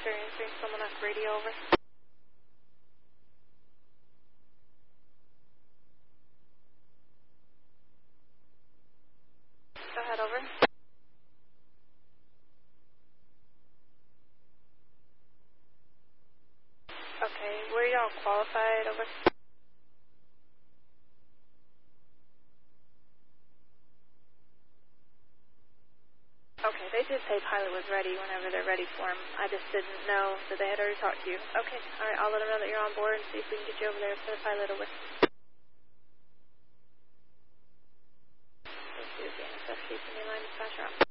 Dispatcher answering someone off radio, over. Go ahead, over. Okay, were y'all qualified, over? Okay, they did say pilot was ready whenever they're ready for him. I just didn't know that they had already talked to you. Okay, alright, I'll let them know that you're on board and see if we can get you over there for the pilot, over. Let's do the NSF, keeping your line dispatcher off.